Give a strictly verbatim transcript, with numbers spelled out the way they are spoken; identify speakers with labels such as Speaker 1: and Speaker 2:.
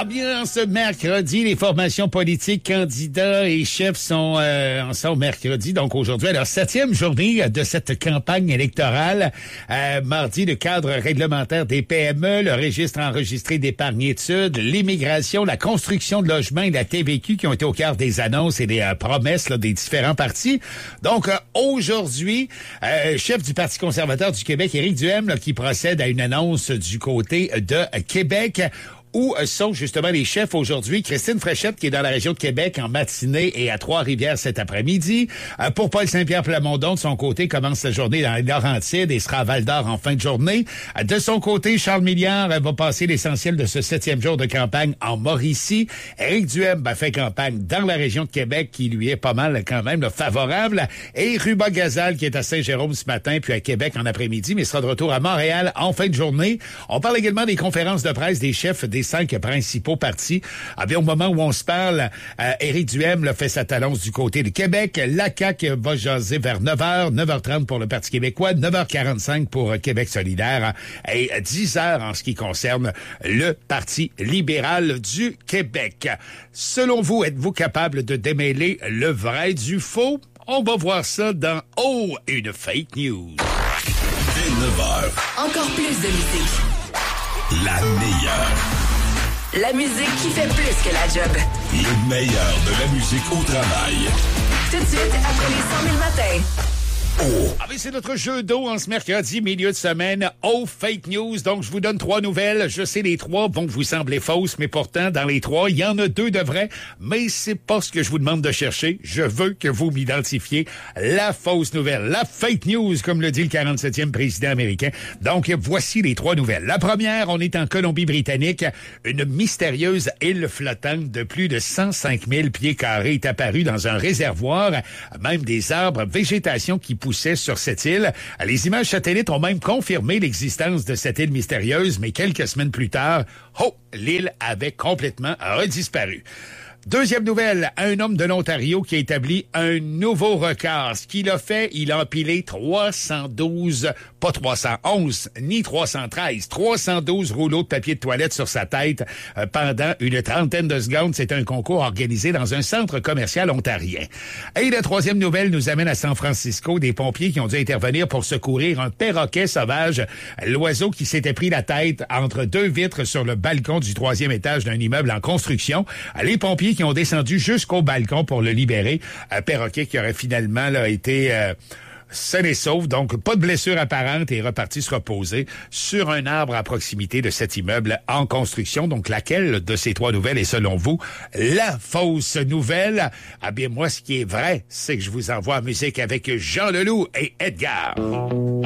Speaker 1: Ah bien, ce mercredi, les formations politiques, candidats et chefs sont euh, ensemble mercredi, donc aujourd'hui, à leur septième journée de cette campagne électorale. Euh, mardi, le cadre réglementaire des P M E, le registre enregistré d'épargne-études, l'immigration, la construction de logements et la T V Q qui ont été au cœur des annonces et des euh, promesses là, des différents partis. Donc, euh, aujourd'hui, euh, chef du Parti conservateur du Québec, Éric Duhem, là, qui procède à une annonce du côté de Québec. Où sont justement les chefs aujourd'hui? Christine Fréchette, qui est dans la région de Québec en matinée et à Trois-Rivières cet après-midi. Euh, pour Paul Saint-Pierre Plamondon, de son côté, commence la journée dans les Laurentides et sera à Val-d'Or en fin de journée. Euh, de son côté, Charles Milliard euh, va passer l'essentiel de ce septième jour de campagne en Mauricie. Éric Duhem ben, fait campagne dans la région de Québec, qui lui est pas mal quand même là, favorable. Et Ruba Gazal, qui est à Saint-Jérôme ce matin, puis à Québec en après-midi, mais sera de retour à Montréal en fin de journée. On parle également des conférences de presse des chefs des cinq principaux partis. Ah bien, au moment où on se parle, euh, Éric Duhem là, fait sa annonce du côté de Québec. La C A Q va jaser vers neuf heures, neuf heures trente pour le Parti québécois, neuf heures quarante-cinq pour Québec solidaire et dix heures en ce qui concerne le Parti libéral du Québec. Selon vous, êtes-vous capable de démêler le vrai du faux? On va voir ça dans Oh, une fake news.
Speaker 2: Dès neuf heures.
Speaker 3: Encore plus de musique.
Speaker 2: La meilleure.
Speaker 3: La musique qui fait plus que la job.
Speaker 2: Le meilleur de la musique au travail.
Speaker 3: Tout de suite, après les cent mille matins.
Speaker 2: Oh.
Speaker 1: Ah oui, c'est notre jeu d'eau en ce mercredi, milieu de semaine. Oh, fake news. Donc, je vous donne trois nouvelles. Je sais, les trois vont vous sembler fausses, mais pourtant, dans les trois, il y en a deux de vraies. Mais c'est pas ce que je vous demande de chercher. Je veux que vous m'identifiez la fausse nouvelle, la fake news, comme le dit le quarante-septième président américain. Donc, voici les trois nouvelles. La première, on est en Colombie-Britannique. Une mystérieuse île flottante de plus de cent cinq mille pieds carrés est apparue dans un réservoir. Même des arbres, végétation qui poussait sur cette île. Les images satellites ont même confirmé l'existence de cette île mystérieuse, mais quelques semaines plus tard, oh, l'île avait complètement redisparu. Deuxième nouvelle, un homme de l'Ontario qui a établi un nouveau record. Ce qu'il a fait, il a empilé trois cent douze, pas trois cent onze, ni trois cent treize, trois cent douze rouleaux de papier de toilette sur sa tête euh, pendant une trentaine de secondes. C'est un concours organisé dans un centre commercial ontarien. Et la troisième nouvelle nous amène à San Francisco, des pompiers qui ont dû intervenir pour secourir un perroquet sauvage, l'oiseau qui s'était pris la tête entre deux vitres sur le balcon du troisième étage d'un immeuble en construction. Les pompiers qui ont descendu jusqu'au balcon pour le libérer. Un perroquet qui aurait finalement là, été euh, sain et sauf, donc pas de blessure apparente et est reparti se reposer sur un arbre à proximité de cet immeuble en construction. Donc, laquelle de ces trois nouvelles est, selon vous, la fausse nouvelle? Ah bien, moi, ce qui est vrai, c'est que je vous envoie en musique avec Jean Leloup et Edgar.